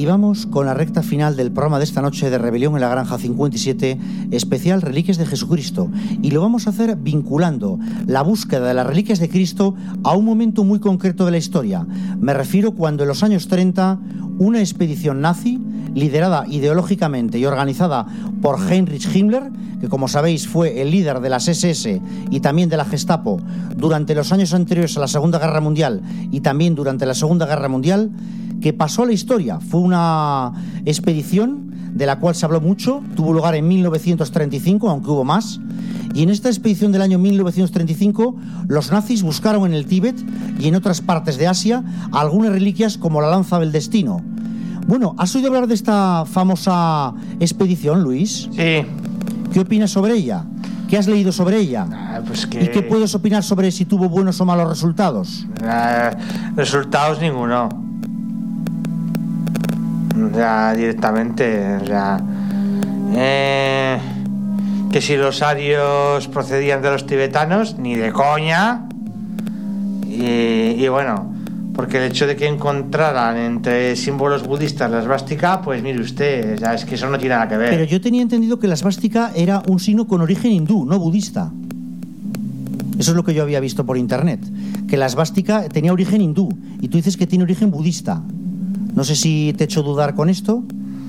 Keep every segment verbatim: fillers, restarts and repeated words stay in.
Y vamos con la recta final del programa de esta noche de Rebelión en la Granja cincuenta y siete, especial Reliquias de Jesucristo. Y lo vamos a hacer vinculando la búsqueda de las reliquias de Cristo a un momento muy concreto de la historia. Me refiero cuando en los años treinta una expedición nazi, liderada ideológicamente y organizada por Heinrich Himmler, que como sabéis fue el líder de las ese ese y también de la Gestapo durante los años anteriores a la Segunda Guerra Mundial y también durante la Segunda Guerra Mundial, que pasó a la historia. Fue una expedición de la cual se habló mucho, tuvo lugar en mil novecientos treinta y cinco, aunque hubo más, y en esta expedición del año mil novecientos treinta y cinco los nazis buscaron en el Tíbet y en otras partes de Asia algunas reliquias como la lanza del destino. Bueno, ¿has oído hablar de esta famosa expedición, Luis? Sí. ¿Qué opinas sobre ella? ¿Qué has leído sobre ella? Ah, pues que... ¿Y qué puedes opinar sobre si tuvo buenos o malos resultados? Ah, resultados ninguno. Ya directamente, o sea, eh, que si los arios procedían de los tibetanos, ni de coña. Y, y bueno, porque el hecho de que encontraran entre símbolos budistas la esvástica, pues mire usted, ya es que eso no tiene nada que ver. Pero yo tenía entendido que la esvástica era un signo con origen hindú, no budista. Eso es lo que yo había visto por internet, que la esvástica tenía origen hindú y tú dices que tiene origen budista. No sé si te he hecho dudar con esto.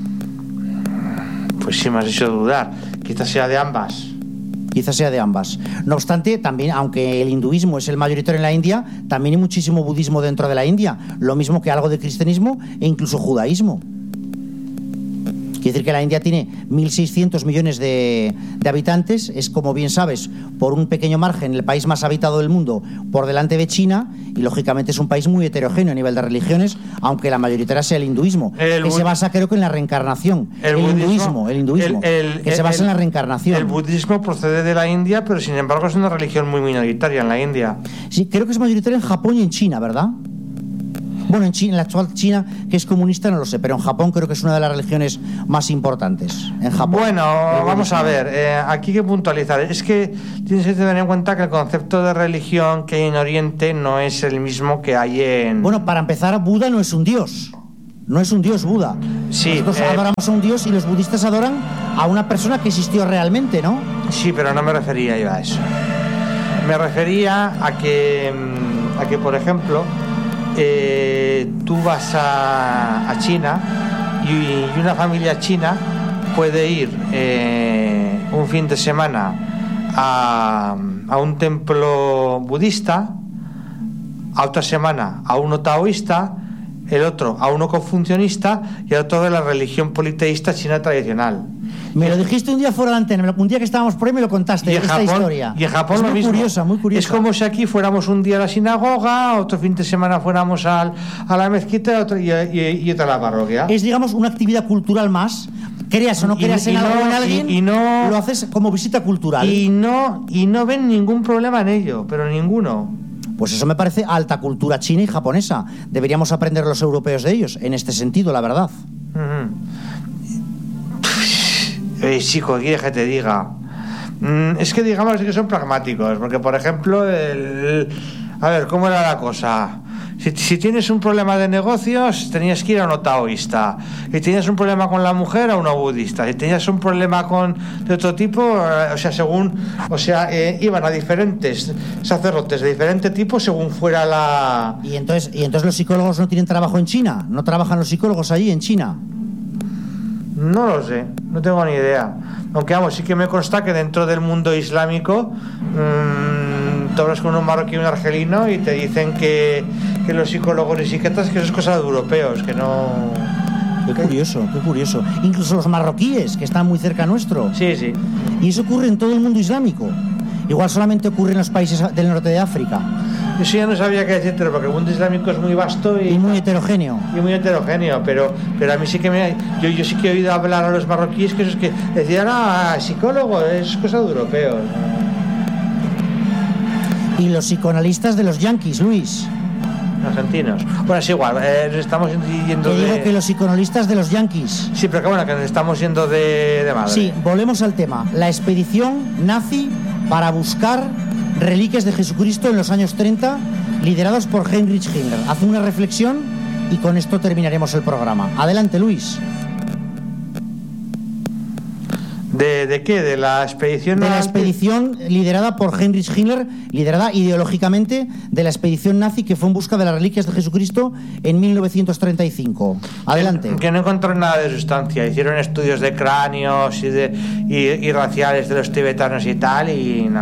Pues sí me has hecho dudar. Quizás sea de ambas. Quizás sea de ambas. No obstante, también, aunque el hinduismo es el mayoritario en la India, también hay muchísimo budismo dentro de la India. Lo mismo que algo de cristianismo e incluso judaísmo. Quiere decir que la India tiene mil seiscientos millones de, de habitantes. Es, como bien sabes, por un pequeño margen, el país más habitado del mundo por delante de China. Y, lógicamente, es un país muy heterogéneo a nivel de religiones, aunque la mayoritaria sea el hinduismo. El que se basa, creo que, en la reencarnación. El, el hinduismo, el hinduismo, el, el, que el, se basa el, en la reencarnación. El budismo procede de la India, pero, sin embargo, es una religión muy minoritaria en la India. Sí, creo que es mayoritaria en Japón y en China, ¿verdad? Bueno, en, China, en la actual China, que es comunista, no lo sé, pero en Japón creo que es una de las religiones más importantes. En Japón. Bueno, vamos a ver, eh, aquí hay que puntualizar. Es que tienes que tener en cuenta que el concepto de religión que hay en Oriente no es el mismo que hay en... Bueno, para empezar, Buda no es un dios. No es un dios Buda. Sí, Nosotros eh... adoramos a un dios y los budistas adoran a una persona que existió realmente, ¿no? Sí, pero no me refería yo a eso. Me refería a que, a que por ejemplo... Eh, tú vas a, a China y, y una familia china puede ir eh, un fin de semana a, a un templo budista, a otra semana a uno taoísta, el otro a uno confucionista y a otro de la religión politeísta china tradicional. Me lo dijiste un día fuera de antena, un día que estábamos por ahí me lo contaste, esta Japón, historia. Y en Japón es lo muy mismo. curiosa, muy curiosa. Es como si aquí fuéramos un día a la sinagoga, otro fin de semana fuéramos al, a la mezquita otro, y, y, y otra a la parroquia. Es, digamos, una actividad cultural más. Creas o no creas en, algo, no, en alguien, y, y no, lo haces como visita cultural. Y no, y no ven ningún problema en ello, pero ninguno. Pues eso me parece alta cultura china y japonesa. Deberíamos aprender los europeos de ellos, en este sentido, la verdad. Uh-huh. Eh, chico, ¿qué quieres que te diga? Mm, es que digamos que son pragmáticos, porque por ejemplo, el, a ver, ¿cómo era la cosa? Si, si tienes un problema de negocios, tenías que ir a uno taoísta. Si tenías un problema con la mujer, a uno budista. Si tenías un problema con de otro tipo, eh, o sea, según, o sea, eh, iban a diferentes sacerdotes de diferente tipo según fuera la. Y entonces, y entonces los psicólogos no tienen trabajo en China, no trabajan los psicólogos allí en China. No lo sé, no tengo ni idea. Aunque vamos, sí que me consta que dentro del mundo islámico mmm, tú hablas con un marroquí y un argelino y te dicen que, que los psicólogos y psiquiatras, que eso es cosa de europeos, que no... Qué curioso, qué curioso. Incluso los marroquíes, que están muy cerca nuestro. Sí, sí. Y eso ocurre en todo el mundo islámico. Igual solamente ocurre en los países del norte de África. Eso ya no sabía qué decirte, porque el mundo islámico es muy vasto y, y muy heterogéneo. Y muy heterogéneo, pero, pero a mí sí que me... Yo, yo sí que he oído hablar a los marroquíes que eso es que decían, ah, psicólogo, es cosa de europeos. Y los psicoanalistas de los yanquis, Luis. Argentinos. Bueno, es igual, eh, nos estamos yendo Te de... digo que los psicoanalistas de los yanquis. Sí, pero que bueno, que nos estamos yendo de, de madre. Sí, volvemos al tema. La expedición nazi para buscar reliquias de Jesucristo en los años treinta, liderados por Heinrich Himmler. Hace una reflexión y con esto terminaremos el programa. Adelante, Luis. ¿De, ¿De qué? ¿De la expedición? De la expedición liderada por Heinrich Himmler, liderada ideológicamente de la expedición nazi que fue en busca de las reliquias de Jesucristo en mil novecientos treinta y cinco. Adelante. Que, que no encontró nada de sustancia. Hicieron estudios de cráneos y, de, y, y raciales de los tibetanos y tal, y no.